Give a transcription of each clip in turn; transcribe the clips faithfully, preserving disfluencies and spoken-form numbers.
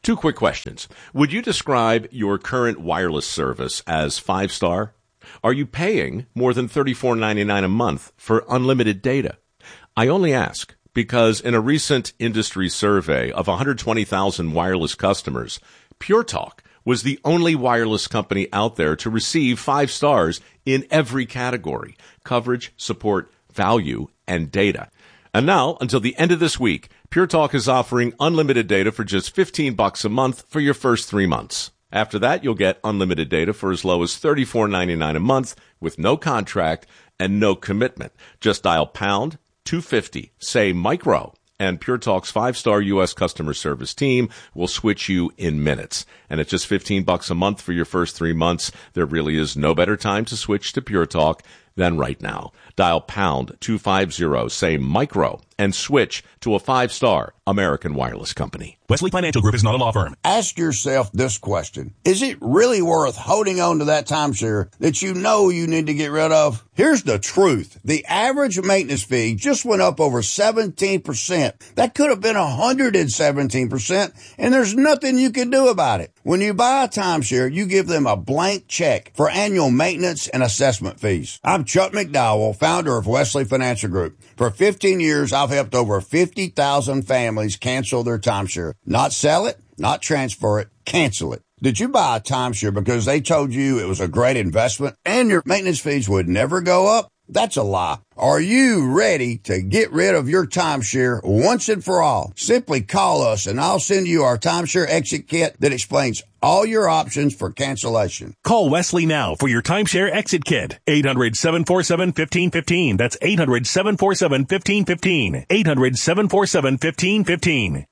Two quick questions. Would you describe your current wireless service as five-star? Are you paying more than thirty-four ninety-nine a month for unlimited data? I only ask because in a recent industry survey of one hundred twenty thousand wireless customers, Pure Talk was the only wireless company out there to receive five stars in every category: coverage, support, value, and data. And now, until the end of this week, Pure Talk is offering unlimited data for just fifteen bucks a month for your first three months. After that, you'll get unlimited data for as low as thirty-four ninety-nine a month with no contract and no commitment. Just dial pound two fifty, say micro, and Pure Talk's five-star U S customer service team will switch you in minutes. And at just fifteen bucks a month for your first three months, there really is no better time to switch to Pure Talk than right now. Dial pound two fifty, say micro, and switch to a five-star American wireless company. Wesley Financial Group is not a law firm. Ask yourself this question. Is it really worth holding on to that timeshare that you know you need to get rid of? Here's the truth. The average maintenance fee just went up over seventeen percent. That could have been one hundred seventeen percent, and there's nothing you can do about it. When you buy a timeshare, you give them a blank check for annual maintenance and assessment fees. I'm Chuck McDowell, founder of Wesley Financial Group. For fifteen years, I've helped over fifty thousand families cancel their timeshare. Not sell it, not transfer it, cancel it. Did you buy a timeshare because they told you it was a great investment and your maintenance fees would never go up? That's a lie. Are you ready to get rid of your timeshare once and for all? Simply call us and I'll send you our timeshare exit kit that explains all your options for cancellation. Call Wesley now for your timeshare exit kit. eight hundred, seven four seven, one five one five. That's eight hundred, seven four seven, one five one five. eight hundred, seven four seven, one five one five.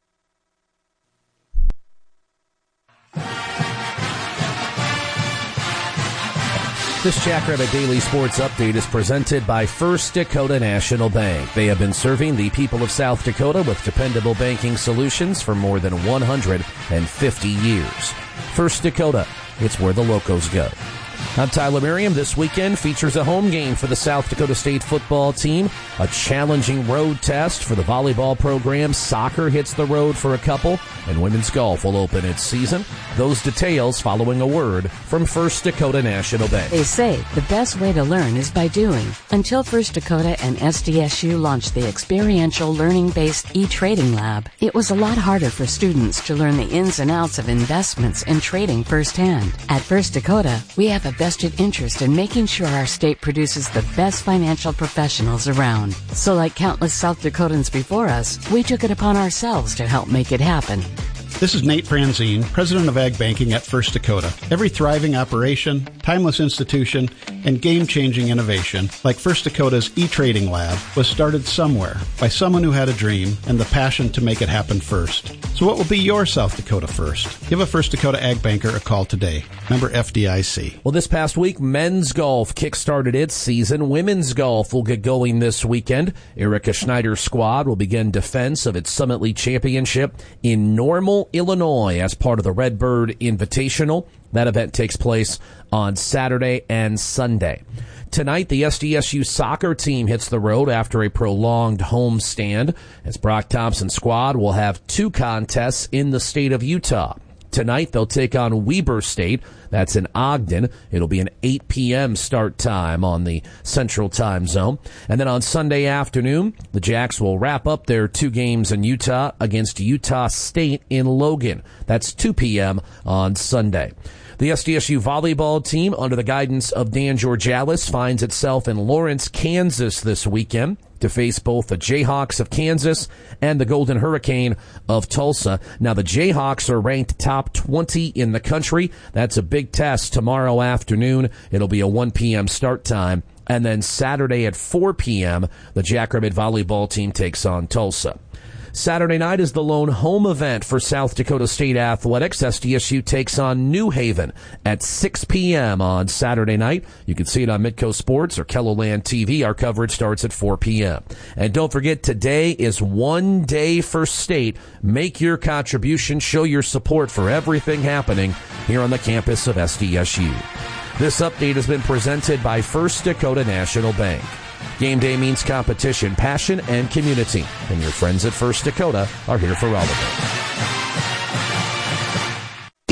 This Jackrabbit Daily Sports Update is presented by First Dakota National Bank. They have been serving the people of South Dakota with dependable banking solutions for more than one hundred fifty years. First Dakota, it's where the locals go. I'm Tyler Merriam. This weekend features a home game for the South Dakota State football team, a challenging road test for the volleyball program. Soccer hits the road for a couple, and women's golf will open its season. Those details following a word from First Dakota National Bank. They say the best way to learn is by doing. Until First Dakota and S D S U launched the experiential learning-based e-trading lab, it was a lot harder for students to learn the ins and outs of investments and trading firsthand. At First Dakota, we have a vested interest in making sure our state produces the best financial professionals around. So like countless South Dakotans before us, we took it upon ourselves to help make it happen. This is Nate Franzine, president of Ag Banking at First Dakota. Every thriving operation, timeless institution, and game-changing innovation, like First Dakota's e-trading lab, was started somewhere by someone who had a dream and the passion to make it happen first. So what will be your South Dakota first? Give a First Dakota Ag Banker a call today. Member F D I C. Well, this past week, men's golf kick-started its season. Women's golf will get going this weekend. Erica Schneider's squad will begin defense of its Summit League Championship in Normal, Illinois, as part of the Redbird Invitational. That event takes place on Saturday and Sunday. Tonight, the S D S U soccer team hits the road after a prolonged homestand, as Brock Thompson's squad will have two contests in the state of Utah. Tonight, they'll take on Weber State. That's in Ogden. It'll be an eight p.m. start time on the Central Time Zone. And then on Sunday afternoon, the Jacks will wrap up their two games in Utah against Utah State in Logan. That's two p.m. on Sunday. The S D S U volleyball team, under the guidance of Dan Georgalis, finds itself in Lawrence, Kansas this weekend to face both the Jayhawks of Kansas and the Golden Hurricane of Tulsa. Now, the Jayhawks are ranked top twenty in the country. That's a big test tomorrow afternoon. It'll be a one p.m. start time. And then Saturday at four p.m., the Jackrabbit volleyball team takes on Tulsa. Saturday night is the lone home event for South Dakota State Athletics. S D S U takes on New Haven at six p.m. on Saturday night. You can see it on Midco Sports or KELOLAND T V. Our coverage starts at four p.m. And don't forget, today is one day for state. Make your contribution. Show your support for everything happening here on the campus of S D S U. This update has been presented by First Dakota National Bank. Game day means competition, passion, and community. And your friends at First Dakota are here for all of it.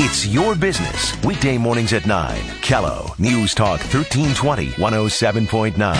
It's your business. Weekday mornings at nine. Kello News Talk thirteen twenty, one oh seven point nine.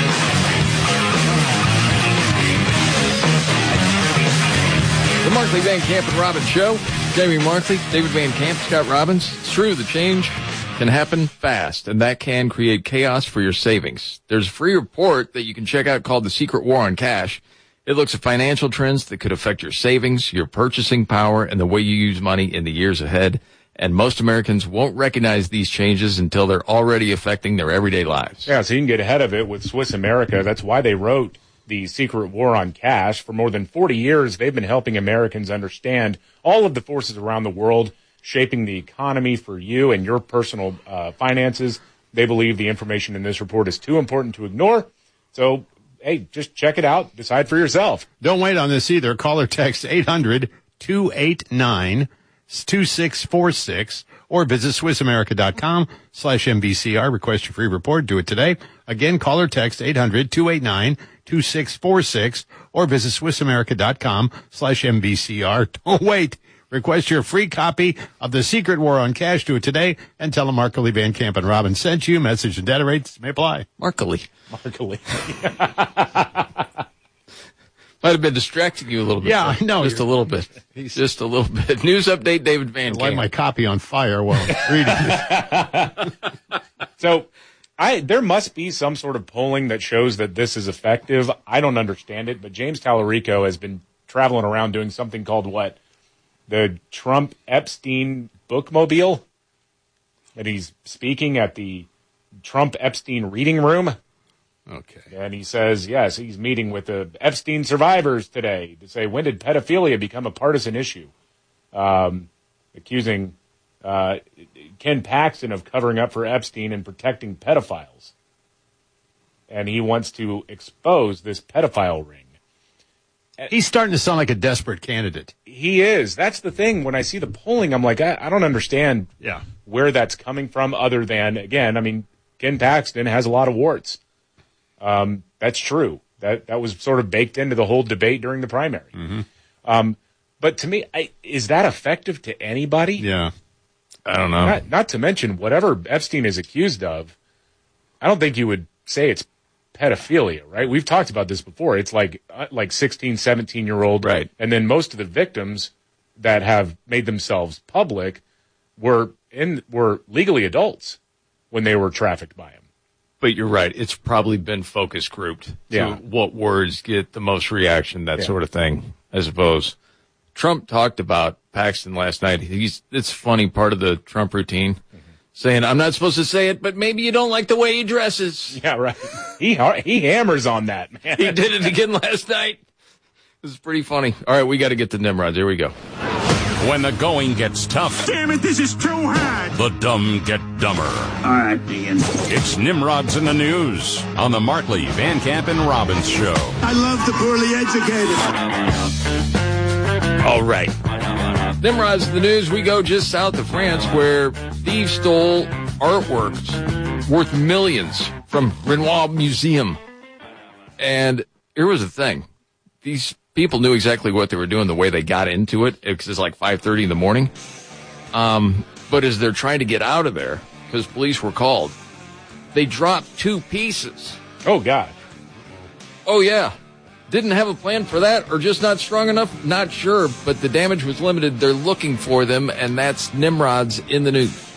The Markley, Van Camp, and Robbins Show. Jamie Markley, David Van Camp, Scott Robbins. It's true, the change can happen fast, and that can create chaos for your savings. There's a free report that you can check out called The Secret War on Cash. It looks at financial trends that could affect your savings, your purchasing power, and the way you use money in the years ahead. And most Americans won't recognize these changes until they're already affecting their everyday lives. Yeah, so you can get ahead of it with Swiss America. That's why they wrote The Secret War on Cash. For more than forty years, they've been helping Americans understand all of the forces around the world shaping the economy for you and your personal uh, finances. They believe the information in this report is too important to ignore. So, hey, just check it out. Decide for yourself. Don't wait on this either. Call or text eight hundred, two eight nine, two six four six or visit SwissAmerica.com slash MVCR. Request your free report. Do it today. Again, call or text eight hundred, two eight nine, two six four six or visit SwissAmerica.com slash MVCR. Don't wait. Request your free copy of The Secret War on Cash. Do it today and tell them Markley, Van Camp, and Robin sent you. Message and data rates may apply. Markley. Markley. Might have been distracting you a little bit. Yeah, I know. Just a little bit. Just a little bit. News update, David Van Camp. Light my copy on fire while I'm reading it. So, I there must be some sort of polling that shows that this is effective. I don't understand it, but James Tallarico has been traveling around doing something called what? The Trump Epstein Bookmobile. And he's speaking at the Trump Epstein Reading Room. Okay. And he says, yes, he's meeting with the Epstein survivors today to say, when did pedophilia become a partisan issue? Um, accusing uh, Ken Paxton of covering up for Epstein and protecting pedophiles. And he wants to expose this pedophile ring. He's starting to sound like a desperate candidate. He is. That's the thing. When I see the polling, I'm like, I, I don't understand yeah. where that's coming from other than, again, I mean, Ken Paxton has a lot of warts. Um, that's true. That that was sort of baked into the whole debate during the primary. Mm-hmm. Um, but to me, I, is that effective to anybody? Yeah. I don't know. Not, not to mention, whatever Epstein is accused of, I don't think you would say it's pedophilia, right? We've talked about this before. It's like uh, like sixteen, seventeen-year-old. Right. And then most of the victims that have made themselves public were in were legally adults when they were trafficked by him. But you're right. It's probably been focus grouped to Yeah. what words get the most reaction, that Yeah. sort of thing, I suppose. Trump talked about Paxton last night. He's it's funny, part of the Trump routine, mm-hmm. saying, I'm not supposed to say it, but maybe you don't like the way he dresses. Yeah, right. He he hammers on that, man. He did it again last night. It was pretty funny. All right, we got to get to Nimrods. Here we go. When the going gets tough. Damn it, this is too hard. The dumb get dumber. All right, begin. It's Nimrods in the News on the Markley, Van Camp, and Robbins Show. I love the poorly educated. All right. Nimrods in the News. We go just south of France where thieves stole artworks worth millions from Renoir Museum. And here was the thing. These people knew exactly what they were doing, the way they got into it, because it's like five thirty in the morning. Um, but as they're trying to get out of there, because police were called, they dropped two pieces. Oh, God. Oh, yeah. Didn't have a plan for that, or just not strong enough? Not sure, but the damage was limited. They're looking for them, and that's Nimrods in the News.